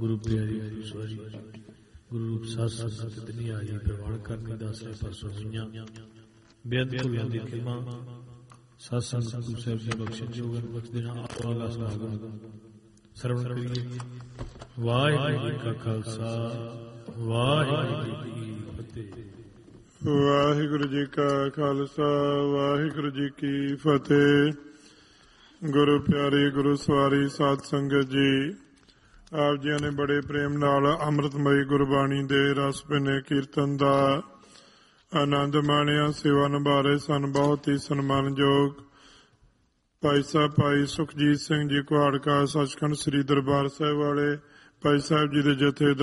ਗੁਰੂ ਪਿਆਰੀ ਗੁਰੂ ਸਵਾਰੀ ਗੁਰੂ ਰੂਪ ਸਾਧ ਸੰਗਤ ਕਿਤਨੀ ਆਈ ਪ੍ਰਵਾਨ ਕਰਨੀ ਦਾਸੇ ਪਰਸੋਂ ਹੋਈਆਂ ਬੇਅੰਤ ਭੁੱਲਾਂ ਦੀ ਖਿਮਾ ਸਾਧ ਸੰਗਤ ਗੁਰੂ ਸਾਹਿਬ ਜੀ ਬਖਸ਼ਣ ਜੋਗਨ ਬਖਸ਼ ਦੇਣਾ ਆਪਣਾ ਸਮਾਗਮ ਸਰਵਣ ਕਰੀਏ। ਵਾਹਿਗੁਰੂ ਜੀ ਕਾ ਖਾਲਸਾ ਵਾਹਿਗੁਰੂ ਜੀ ਕੀ ਫਤਿਹ। ਵਾਹਿਗੁਰੂ ਜੀ ਕਾ ਖਾਲਸਾ ਵਾਹਿਗੁਰੂ ਜੀ ਕੀ ਫਤਿਹ। ਗੁਰੂ ਪਿਆਰੀ ਗੁਰੂ ਸਵਾਰੀ ਸਾਧ ਸੰਗਤ ਜੀ, ਆਪ ਜੀਆਂ ਨੇ ਬੜੇ ਪ੍ਰੇਮ ਨਾਲ ਅੰਮ੍ਰਿਤਮਈ ਗੁਰਬਾਣੀ ਦੇ ਰਸ ਭਿੰਨੇ ਕੀਰਤਨ ਦਾ ਆਨੰਦ ਮਾਣਿਆ। ਸੇਵਾ ਨਿਭਾ ਰਹੇ ਸਨ ਬਹੁਤ ਹੀ ਸਨਮਾਨਯੋਗ ਭਾਈ ਸਾਹਿਬ ਭਾਈ ਸੁਖਜੀਤ ਸਿੰਘ ਜੀ ਕੁਹਾੜਕਾ, ਸੱਚਖੰਡ ਸ੍ਰੀ ਦਰਬਾਰ ਸਾਹਿਬ ਵਾਲੇ ਭਾਈ ਸਾਹਿਬ ਜੀ ਦੇ ਜਥੇ